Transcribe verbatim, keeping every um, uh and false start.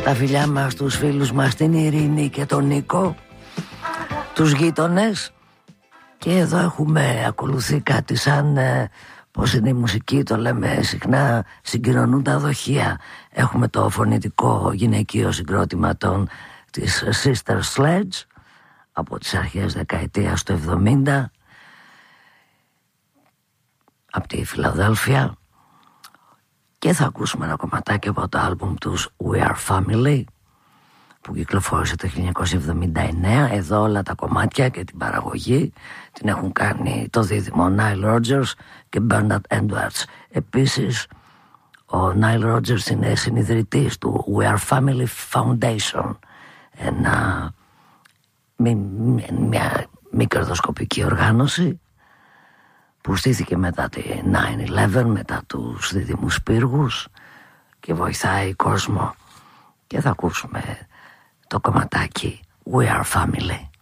Τα φιλιά μας τους φίλους μας, την Ειρήνη και τον Νίκο, τους γείτονες. Και εδώ έχουμε ακολουθεί κάτι σαν ε, πως είναι η μουσική, το λέμε συχνά, συγκοινωνούν τα δοχεία. Έχουμε το φωνητικό γυναικείο συγκρότημα των, της Sister Sledge από τις αρχές δεκαετίας του εβδομήντα από τη Φιλαδέλφια, και θα ακούσουμε ένα κομματάκι από το άλμπουμ τους We Are Family που κυκλοφόρησε το χίλια εννιακόσια εβδομήντα εννέα. Εδώ όλα τα κομμάτια και την παραγωγή την έχουν κάνει το δίδυμο Nile Rodgers και Bernard Edwards. Επίσης ο Nile Rodgers είναι συνιδρυτής του We Are Family Foundation, ένα, μια μη κερδοσκοπική οργάνωση που στήθηκε μετά τη νάιν ηλέβεν, μετά τους δίδυμους πύργους, και βοηθάει κόσμο. Και θα ακούσουμε το κομματάκι We Are Family.